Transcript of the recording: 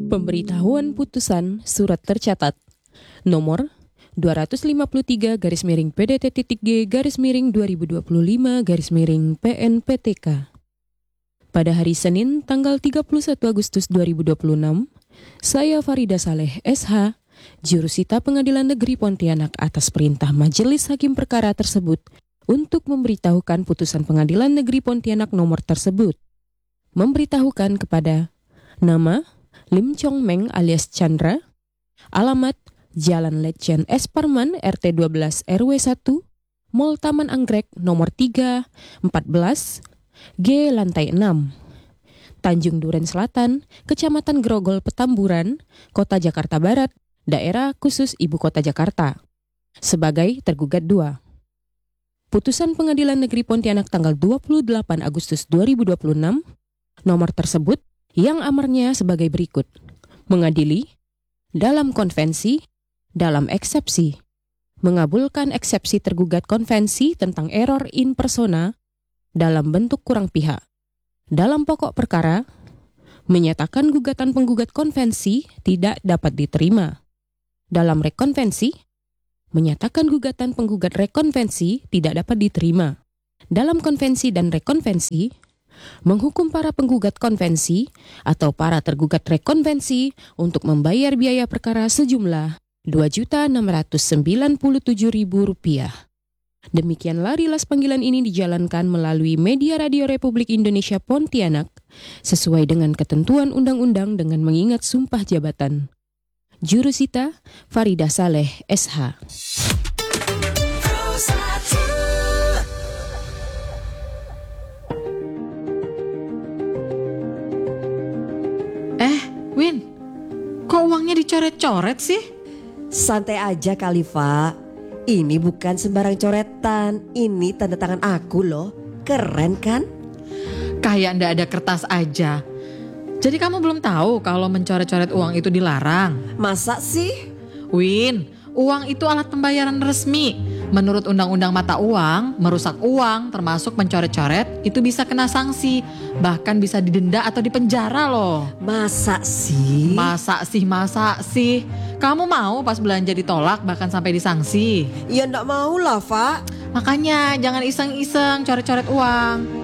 Pemberitahuan putusan surat tercatat nomor 253-PDT-G-2025-PNPTK pada hari Senin tanggal 31 Agustus 2026, saya Farida Saleh SH, Jurusita Pengadilan Negeri Pontianak atas perintah Majelis Hakim Perkara tersebut untuk memberitahukan putusan Pengadilan Negeri Pontianak nomor tersebut. Memberitahukan kepada nama Lim Chong Meng alias Chandra, alamat Jalan Letjen S. Parman RT 12 RW 1, Mall Taman Anggrek nomor 3, 14, G lantai 6, Tanjung Duren Selatan, Kecamatan Grogol Petamburan, Kota Jakarta Barat, Daerah Khusus Ibu Kota Jakarta, sebagai tergugat 2. Putusan Pengadilan Negeri Pontianak tanggal 28 Agustus 2026, nomor tersebut yang amarnya sebagai berikut. Mengadili, dalam konvensi, dalam eksepsi, mengabulkan eksepsi tergugat konvensi tentang error in persona dalam bentuk kurang pihak. Dalam pokok perkara, menyatakan gugatan penggugat konvensi tidak dapat diterima. Dalam rekonvensi, menyatakan gugatan penggugat rekonvensi tidak dapat diterima. Dalam konvensi dan rekonvensi, menghukum para penggugat konvensi atau para tergugat rekonvensi untuk membayar biaya perkara sejumlah Rp2.697.000. Demikianlah rilas panggilan ini dijalankan melalui media Radio Republik Indonesia Pontianak sesuai dengan ketentuan undang-undang dengan mengingat sumpah jabatan. Jurusita Farida Saleh SH. Win, kok uangnya dicoret-coret sih? Santai aja Khalifa, ini bukan sembarang coretan, ini tanda tangan aku loh, keren kan? Kayak ndak ada kertas aja. Jadi kamu belum tahu kalau mencoret-coret uang itu dilarang? Masa sih? Win, uang itu alat pembayaran resmi. Menurut Undang-Undang Mata Uang, merusak uang termasuk mencoret-coret itu bisa kena sanksi. Bahkan bisa didenda atau dipenjara loh. Masa sih? Masa sih? Kamu mau pas belanja ditolak bahkan sampai disanksi? Ya ndak mau lah, Fa. Makanya jangan iseng-iseng coret-coret uang.